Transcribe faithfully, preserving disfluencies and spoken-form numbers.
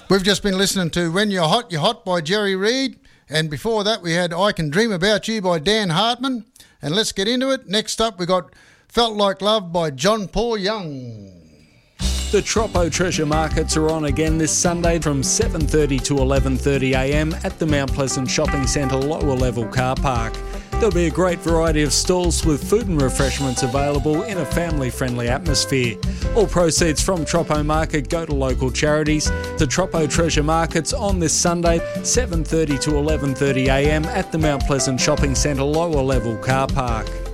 We've just been listening to When You're Hot, You're Hot by Jerry Reed. And before that, we had I Can Dream About You by Dan Hartman. And let's get into it. Next up, we got Felt Like Love by John Paul Young. The Troppo Treasure Markets are on again this Sunday from seven thirty to eleven thirty a m at the Mount Pleasant Shopping Centre lower level car park. There'll be a great variety of stalls with food and refreshments available in a family-friendly atmosphere. All proceeds from Troppo Market go to local charities. The Troppo Treasure Markets on this Sunday, seven thirty to eleven thirty a m at the Mount Pleasant Shopping Centre lower level car park.